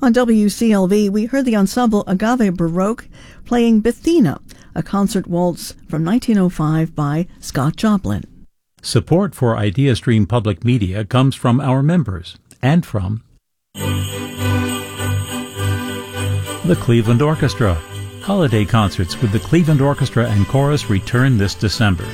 On WCLV, we heard the ensemble Agave Baroque playing Bethina, a concert waltz from 1905 by Scott Joplin. Support for IdeaStream Public Media comes from our members and from the Cleveland Orchestra. Holiday concerts with the Cleveland Orchestra and Chorus return this December.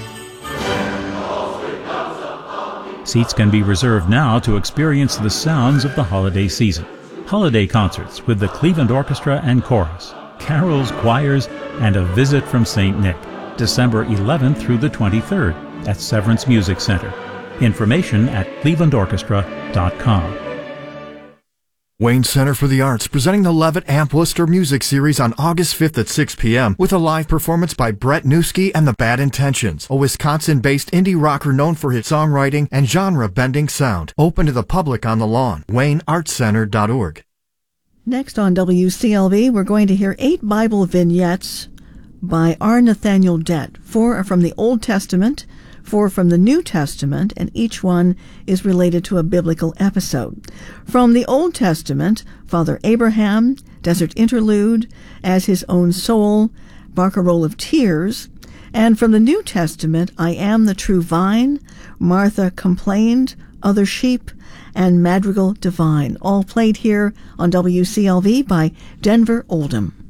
Seats can be reserved now to experience the sounds of the holiday season. Holiday concerts with the Cleveland Orchestra and Chorus, carols, choirs, and a visit from St. Nick, December 11th through the 23rd at Severance Music Center. Information at clevelandorchestra.com. Wayne Center for the Arts presenting the Levitt Amp Worcester Music Series on August 5th at 6 p.m. with a live performance by Brett Newski and the Bad Intentions, a Wisconsin-based indie rocker known for his songwriting and genre-bending sound. Open to the public on the lawn. WayneArtsCenter.org. Next on WCLV, we're going to hear 8 Bible vignettes by R. Nathaniel Dett. 4 are from the Old Testament, 4 from the New Testament, and each one is related to a biblical episode. From the Old Testament, Father Abraham, Desert Interlude, As His Own Soul, Barcarolle of Tears. And from the New Testament, I Am the True Vine, Martha Complained, Other Sheep, and Madrigal Divine, all played here on WCLV by Denver Oldham.